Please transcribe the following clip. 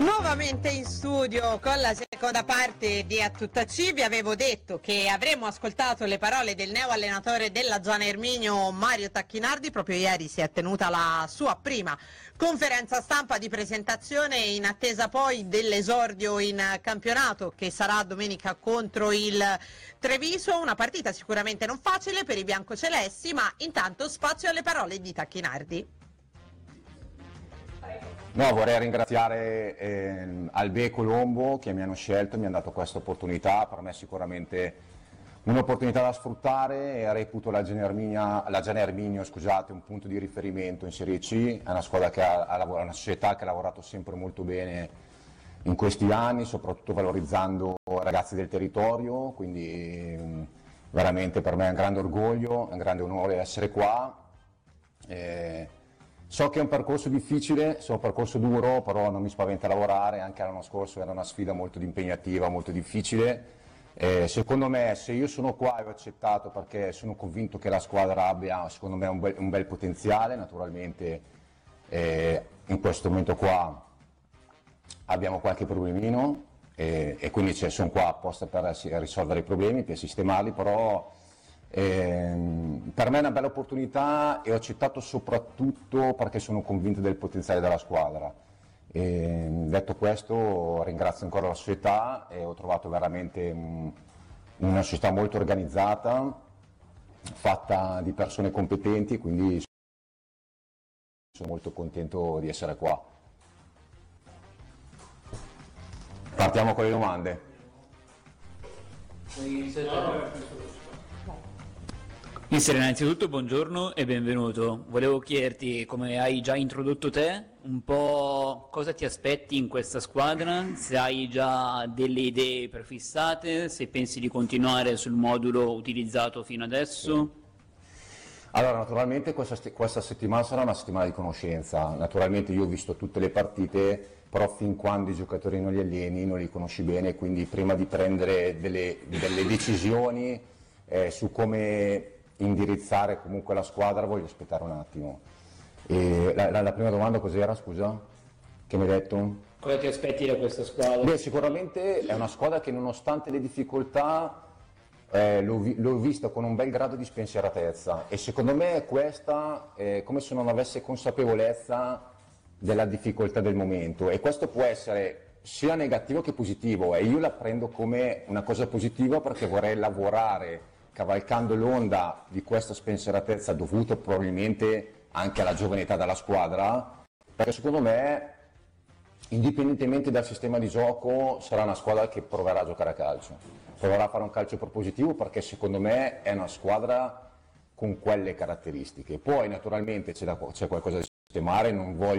Nuovamente in studio con la seconda parte di A Tutta C. Vi avevo detto che avremmo ascoltato le parole del neo allenatore della Giana Erminio, Mario Tacchinardi. Proprio ieri si è tenuta la sua prima conferenza stampa di presentazione, in attesa poi dell'esordio in campionato che sarà domenica contro il Treviso. Una partita sicuramente non facile per i biancocelesti, ma intanto spazio alle parole di Tacchinardi. No, vorrei ringraziare Albe e Colombo che mi hanno scelto, mi hanno dato questa opportunità. Per me è sicuramente un'opportunità da sfruttare e reputo la Giana Erminio, un punto di riferimento in Serie C. È una squadra che una società che ha lavorato sempre molto bene in questi anni, soprattutto valorizzando i ragazzi del territorio, quindi veramente per me è un grande orgoglio, è un grande onore essere qua. So che è un percorso difficile, un percorso duro, però non mi spaventa lavorare. Anche l'anno scorso era una sfida molto impegnativa, molto difficile. Secondo me, se io sono qua e ho accettato perché sono convinto che la squadra abbia, secondo me, un bel potenziale. Naturalmente in questo momento qua abbiamo qualche problemino e quindi sono qua apposta per risolvere i problemi, per sistemarli, però per me è una bella opportunità e ho accettato soprattutto perché sono convinto del potenziale della squadra. Detto questo, ringrazio ancora la società e ho trovato veramente una società molto organizzata, fatta di persone competenti, quindi sono molto contento di essere qua. Partiamo con le domande. Mister, innanzitutto buongiorno e benvenuto. Volevo chiederti, come hai già introdotto te, un po' cosa ti aspetti in questa squadra, se hai già delle idee prefissate, se pensi di continuare sul modulo utilizzato fino adesso. Sì. Allora, naturalmente questa settimana sarà una settimana di conoscenza. Naturalmente io ho visto tutte le partite, però fin quando i giocatori non li alleni non li conosci bene, quindi prima di prendere delle decisioni su come indirizzare comunque la squadra voglio aspettare un attimo. La prima domanda cos'era, scusa? Che mi hai detto? Cosa ti aspetti da questa squadra? Beh, sicuramente è una squadra che nonostante le difficoltà l'ho vista con un bel grado di spensieratezza e secondo me questa è come se non avesse consapevolezza della difficoltà del momento, e questo può essere sia negativo che positivo, e io la prendo come una cosa positiva perché vorrei lavorare cavalcando l'onda di questa spensieratezza dovuta probabilmente anche alla giovane età della squadra, perché secondo me, indipendentemente dal sistema di gioco, sarà una squadra che proverà a giocare a calcio, proverà a fare un calcio propositivo, perché secondo me è una squadra con quelle caratteristiche. Poi naturalmente c'è qualcosa da sistemare, non voglio